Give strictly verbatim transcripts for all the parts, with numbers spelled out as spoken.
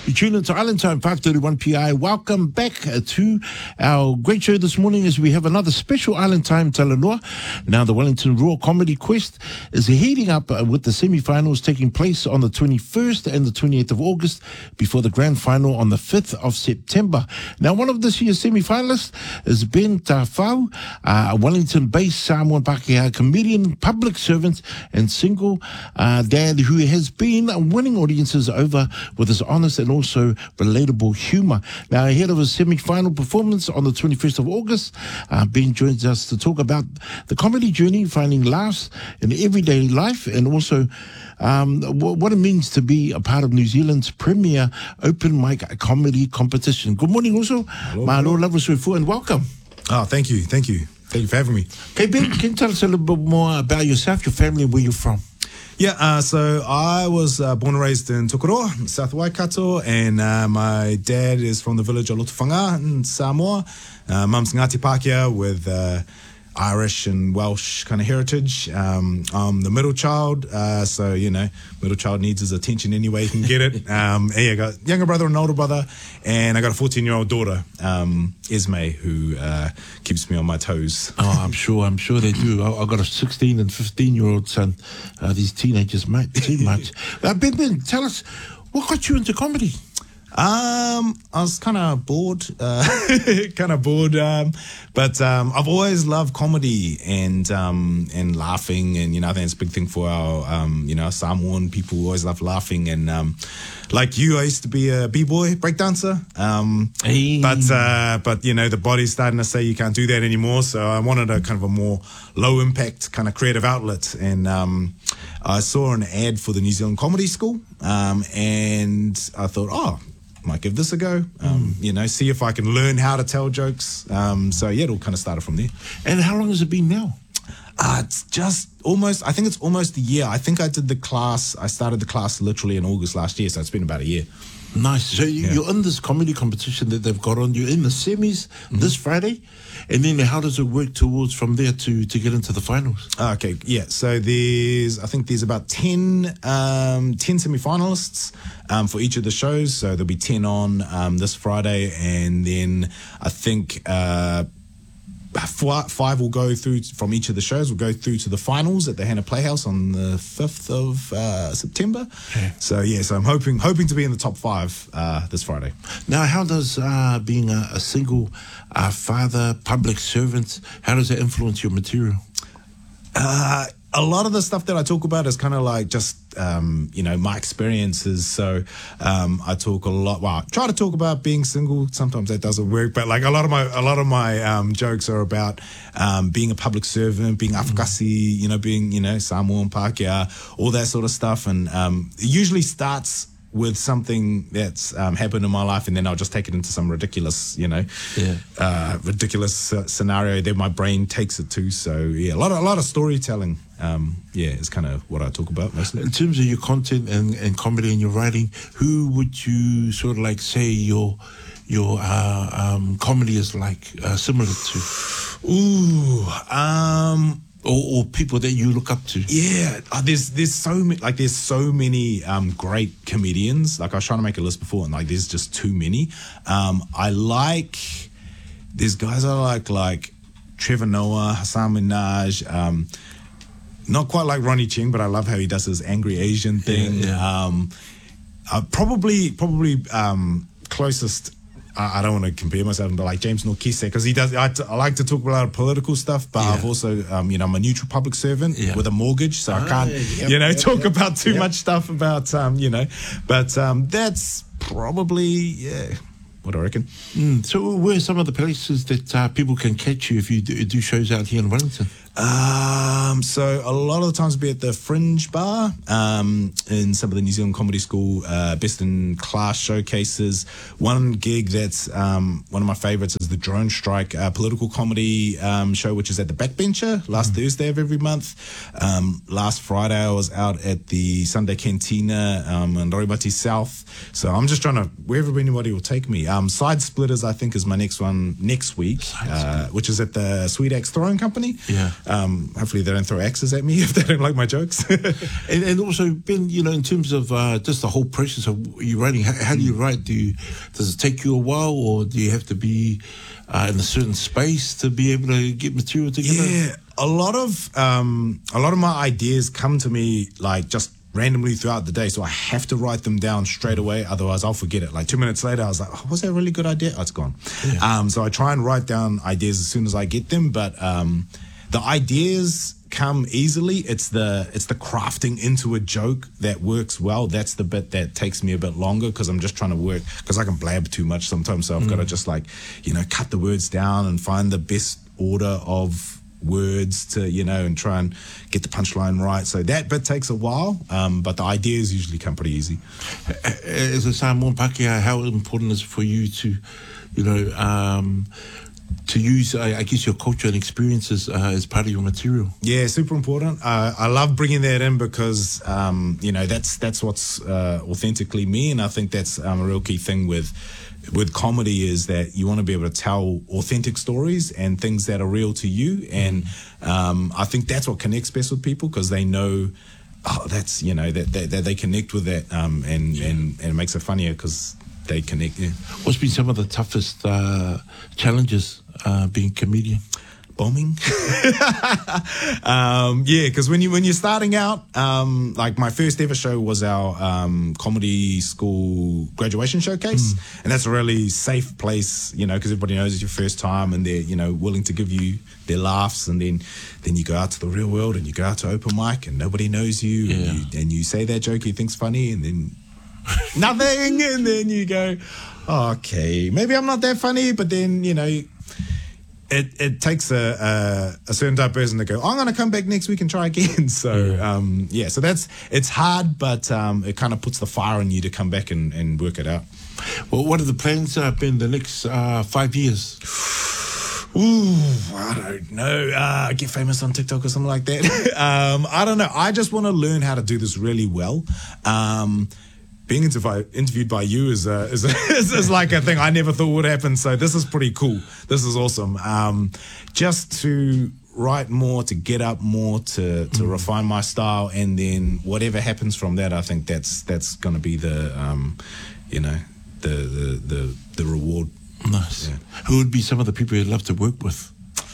You tune into Island Time, five thirty-one P I. Welcome back to our great show this morning as we have another special Island Time Talanoa. Now, the Wellington Raw Comedy Quest is heating up with the semi-finals taking place on the twenty-first and the twenty-eighth of August before the grand final on the fifth of September. Now, one of this year's semi-finalists is Ben Tafau, a Wellington-based Samoan Pākehā comedian, public servant, and single uh, dad who has been winning audiences over with his honest and also relatable humour. Now, ahead of his semi-final performance on the twenty-first of August, uh, Ben joins us to talk about the comedy journey, finding laughs in everyday life, and also um, w- what it means to be a part of New Zealand's premier open mic comedy competition. Good morning also. Mahalo, Lavasoifu, and welcome. Oh, thank you. Thank you. Thank you for having me. Okay, Ben, can you tell us a little bit more about yourself, your family, and where you're from? Yeah, uh, so I was uh, born and raised in Tokoroa, South Waikato, and uh, my dad is from the village of Lotofanga in Samoa. Uh, Mum's Ngāti Pākehā with uh, Irish and Welsh kind of heritage. Um, I'm the middle child, uh, so, you know, middle child needs his attention any way he can get it. Um, and yeah, I got a younger brother and an older brother, and I got a fourteen-year-old daughter, um, Esme, who uh, keeps me on my toes. Oh, I'm sure, I'm sure they do. I, I've got a sixteen and fifteen-year-old son. Uh, these teenagers, mate, too much. uh, Ben, Ben, tell us, what got you into comedy? Um, I was kind of bored, uh, kind of bored, um, but, um, I've always loved comedy and, um, and laughing, and, you know, I think it's a big thing for our, um, you know, Samoan people who always love laughing, and, um, like you, I used to be a b-boy, breakdancer, um, hey. but, uh, but, you know, the body's starting to say you can't do that anymore, so I wanted a kind of a more low-impact kind of creative outlet, and, um, I saw an ad for the New Zealand Comedy School, um, and I thought, oh, might give this a go, um, mm. you know, see if I can learn how to tell jokes. Um, so, yeah, it all kind of started from there. And how long has it been now? Uh, it's just almost, I think it's almost a year. I think I did the class, I started the class literally in August last year, so it's been about a year. Nice. So you, yeah. you're in this comedy competition that they've got on. You're in the semis mm-hmm. this Friday. And then how does it work towards from there to, to get into the finals? Okay, yeah. So there's, I think there's about ten, um, ten semi-finalists um, for each of the shows. So there'll be ten on um, this Friday. And then I think uh, four, five will go through from each of the shows. Will go through to the finals at the Hannah Playhouse on the fifth of uh, September. Okay. So, yeah, so I'm hoping hoping to be in the top five uh, this Friday. Now, how does uh, being a, a single uh, father, public servant, how does that influence your material? Uh, a lot of the stuff that I talk about is kind of like just, um, you know, my experiences. So um, I talk a lot. Well, I try to talk about being single. Sometimes that doesn't work, but like a lot of my a lot of my um, jokes are about um, being a public servant, being Afakasi, you know, being you know Samoan Pākehā, all that sort of stuff. And um, it usually starts with something that's um, happened in my life, and then I'll just take it into some ridiculous, you know, yeah. uh, ridiculous uh, scenario that my brain takes it to. So yeah, a lot of a lot of storytelling. Um, yeah, is kind of what I talk about mostly. In terms of your content and, and comedy and your writing, who would you sort of like say your your uh, um, comedy is like uh, similar to? Ooh, um. Or, or people that you look up to? Yeah, uh, there's there's so many like there's so many um, great comedians. Like I was trying to make a list before, and like there's just too many. Um, I like there's guys I like like Trevor Noah, Hassan Minaj. Um, not quite like Ronnie Cheng, but I love how he does his angry Asian thing. Yeah, yeah. Um, uh, probably probably um, closest. I don't want to compare myself to like James Norkise because he does. I, t- I like to talk about lot stuff, but yeah. I've also, um, you know, I'm a neutral public servant yeah. with a mortgage, so ah, I can't, yep, you know, yep, talk yep, about too yep. much stuff about, um, you know, but um, that's probably, yeah, what I reckon. Mm, so where are some of the places that uh, people can catch you if you do, do shows out here in Wellington? Um, so a lot of the times be at the Fringe Bar, um, in some of the New Zealand Comedy School, uh, Best in Class showcases. One gig that's, um, one of my favorites is the Drone Strike, uh, political comedy, um, show, which is at the Backbencher last mm. Thursday of every month. Um, last Friday I was out at the Sunday Cantina, um, in Roibati South. So I'm just trying to, wherever anybody will take me. Um, Side Splitters, I think, is my next one next week, uh, which is at the Sweet Axe Throwing Company. Yeah. um, hopefully they don't throw axes at me if they don't like my jokes. and, and also, Ben, you know, in terms of uh, just the whole process of you writing, how, how do you write? Do you, does it take you a while, or do you have to be uh, in a certain space to be able to get material together? Yeah, a lot of um, a lot of my ideas come to me like just randomly throughout the day, so I have to write them down straight away, otherwise I'll forget it. Like two minutes later I was like, oh, was that a really good idea? Oh, it's gone. Yeah. Um, so I try and write down ideas as soon as I get them, but um, the ideas come easily. It's the it's the crafting into a joke that works well. That's the bit that takes me a bit longer, because I'm just trying to work, because I can blab too much sometimes, so I've mm. got to just like, you know, cut the words down and find the best order of words to, you know, and try and get the punchline right. So that bit takes a while, um, but the ideas usually come pretty easy. As a Samoan Pākehā, how important is it for you to, you know, um, to use, I, I guess, your culture and experiences uh, as part of your material? Yeah, super important. Uh, I love bringing that in because, um, you know, that's that's what's uh, authentically me, and I think that's um, a real key thing with with comedy, is that you want to be able to tell authentic stories and things that are real to you. And um, I think that's what connects best with people, because they know, oh, that's, you know, that, that, that they connect with that, um, and, yeah. and, and it makes it funnier because they connect. Yeah. What's been some of the toughest uh, challenges uh, being a comedian? Bombing. um, yeah, because when you when you're starting out, um, like my first ever show was our um, comedy school graduation showcase, mm. and that's a really safe place, you know, because everybody knows it's your first time, and they're, you know, willing to give you their laughs, and then then you go out to the real world, and you go out to open mic, and nobody knows you, yeah. and, you and you say that joke you think's funny, and then nothing, and then you go, oh, okay, maybe I'm not that funny, but then, you know, It, it takes a, a, a certain type of person to go, oh, I'm going to come back next week and try again. So, yeah, um, yeah so that's, it's hard, but um, it kind of puts the fire in you to come back and, and work it out. Well, what are the plans uh, in the next uh, five years? Ooh, I don't know. Uh, get famous on TikTok or something like that. um, I don't know. I just want to learn how to do this really well. Um, Being intervi- interviewed by you is, a, is, a, is, is like a thing I never thought would happen. So this is pretty cool. This is awesome. Um, just to write more, to get up more, to, to mm. refine my style, and then whatever happens from that, I think that's that's going to be the, um, you know, the the the, the reward. Nice. Yeah. Who would be some of the people you'd love to work with?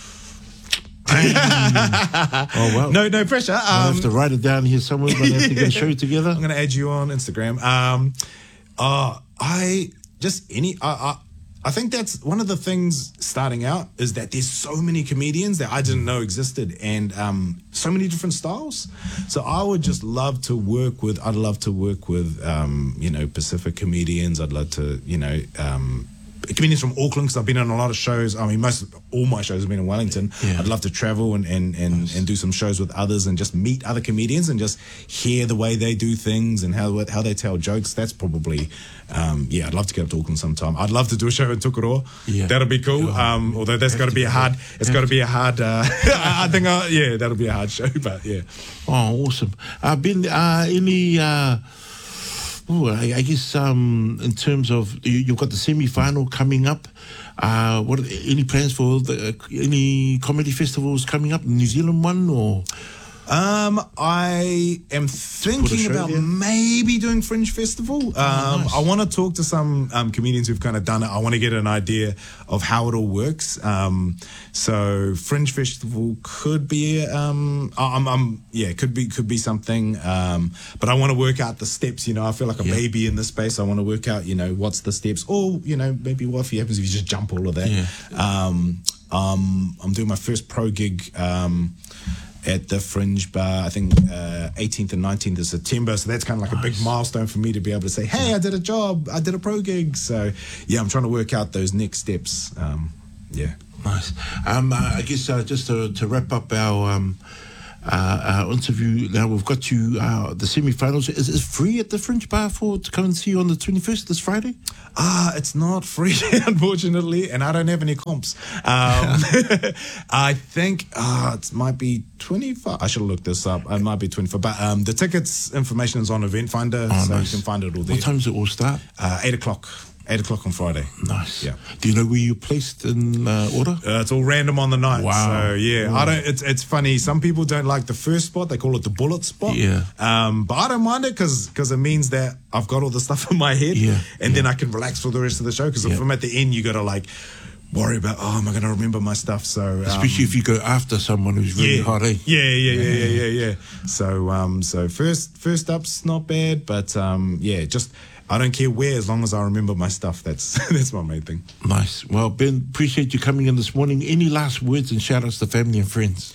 Oh, well. No, no pressure. Um, I'll have to write it down here somewhere. We're going to have to get a show together. I'm going to add you on Instagram. Um, uh, I just any. I, I I think that's one of the things starting out, is that there's so many comedians that I didn't know existed, and um, so many different styles. So I would just love to work with. I'd love to work with um, you know, Pacific comedians. I'd love to, you know. Um, comedians from Auckland, because I've been on a lot of shows. I mean, most all my shows have been in Wellington. Yeah. I'd love to travel and and, and, nice. and do some shows with others, and just meet other comedians and just hear the way they do things and how how they tell jokes. That's probably, um, yeah, I'd love to get up to Auckland sometime. I'd love to do a show in Tukuroa. Yeah. That'll be cool. Um, although that's got to be a hard, it's got to be a hard, uh, I think, uh, yeah, that'll be a hard show, but yeah. Oh, awesome. Uh, been uh, any... Uh, Ooh, I, I guess um, in terms of, you, you've got the semi-final coming up. Uh, what are, any plans for the, uh, any comedy festivals coming up? New Zealand one, or? Um, I am thinking about there? maybe doing Fringe Festival. Um, oh, nice. I want to talk to some um, comedians who've kind of done it. I want to get an idea of how it all works. Um, so Fringe Festival could be, um, I'm, I'm, yeah, could be, could be something. Um, but I want to work out the steps. You know, I feel like a yeah. baby in this space. I want to work out, you know, what's the steps, or, you know, maybe what if happens if you just jump all of that. Yeah. Um, um, I'm doing my first pro gig. Um, at the Fringe Bar, I think uh, eighteenth and nineteenth of September. So that's kind of like nice. a big milestone for me to be able to say, hey, I did a job, I did a pro gig. So yeah, I'm trying to work out those next steps. Um, yeah. Nice. Um, uh, I guess uh, just to, to wrap up our um, uh, our interview, now we've got you, uh, the semi-finals. Is it free at the Fringe Bar for to come and see you on the twenty-first, this Friday? Ah, uh, it's not free, unfortunately, and I don't have any comps. Um, I think uh, it might be twenty-five. I should have looked this up. It might be twenty-five. But um, the tickets information is on Event Finder, oh, so nice. you can find it all there. What time does it all start? Uh, eight o'clock. eight o'clock on Friday. Nice. Yeah. Do you know where you're placed in uh, order? Uh, it's all random on the night. Wow. So yeah, Wow. I don't. It's it's funny. Some people don't like the first spot. They call it the bullet spot. Yeah. Um, but I don't mind it because because it means that I've got all the stuff in my head. Yeah. And yeah. then I can relax for the rest of the show. Because Yeah. if I'm at the end, you got to like worry about, oh, am I going to remember my stuff? So um, Especially if you go after someone who's really yeah, hot, eh? yeah, yeah, yeah, yeah, yeah, yeah. So um, so first first up's not bad, but um, yeah, just. I don't care where, as long as I remember my stuff. That's that's my main thing. Nice. Well, Ben, appreciate you coming in this morning. Any last words and shout outs to family and friends?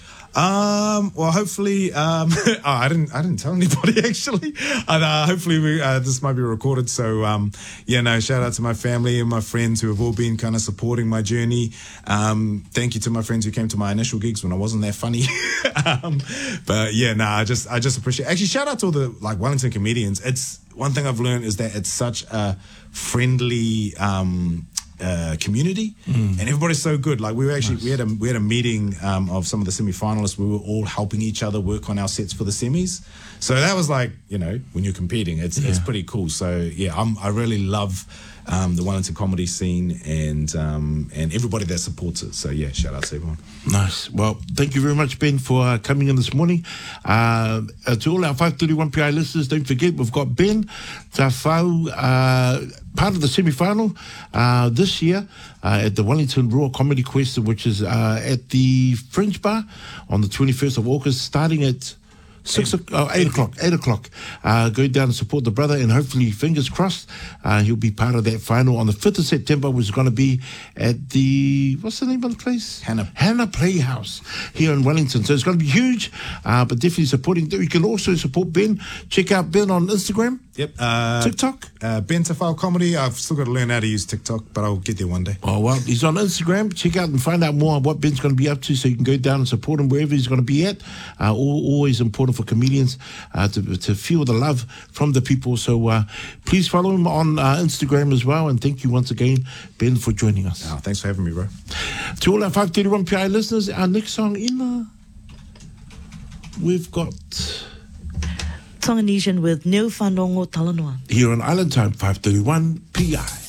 Um, well, hopefully, um, oh, I didn't, I didn't tell anybody actually. And, uh, hopefully we, uh, this might be recorded. So, um, yeah, no, shout out to my family and my friends who have all been kind of supporting my journey. Um, thank you to my friends who came to my initial gigs when I wasn't that funny. um, but yeah, no, I just, I just appreciate, actually shout out to all the like Wellington comedians. It's one thing I've learned is that it's such a friendly, um, Uh, community mm. and everybody's so good. Like we were actually nice. we had a we had a meeting um, of some of the semi-finalists. We were all helping each other work on our sets for the semis. So that was like, you know, when you're competing, it's yeah. it's pretty cool. So yeah, I'm, I really love um, the Wellington comedy scene and um, and everybody that supports it. So yeah, shout out to everyone. Nice. Well, thank you very much, Ben, for uh, coming in this morning. Uh, uh, to all our five thirty-one P I listeners, don't forget we've got Ben Tafau, uh, part of the semi-final uh, this year uh, at the Wellington Raw Comedy Quest, which is uh, at the Fringe Bar on the twenty-first of August, starting at Six, eight, oh, eight o'clock, eight o'clock. Uh, go down and support the brother, and hopefully, fingers crossed, uh, he'll be part of that final on the fifth of September, which is going to be at the, what's the name of the place? Hannah. Hannah Playhouse here in Wellington. So it's going to be huge, uh, but definitely supporting. You can also support Ben. Check out Ben on Instagram. Yep. Uh, TikTok. Uh, Ben Tafau Comedy. I've still got to learn how to use TikTok, but I'll get there one day. Oh, well, he's on Instagram. Check out and find out more on what Ben's going to be up to so you can go down and support him wherever he's going to be at. Uh, always important for comedians uh, to, to feel the love from the people. So uh, please follow him on uh, Instagram as well. And thank you once again, Ben, for joining us. Oh, thanks for having me, bro. To all our five thirty-one P I listeners, our next song in uh, we've got Tonganesian with Neu Whanongo Talanoa. Here on Island Time, five thirty-one P I.